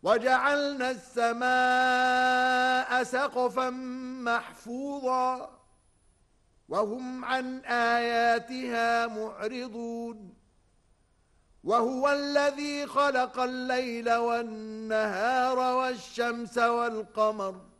وجعلنا السماء سقفا محفوظا وهم عن آياتها معرضون وهو الذي خلق الليل والنهار والشمس والقمر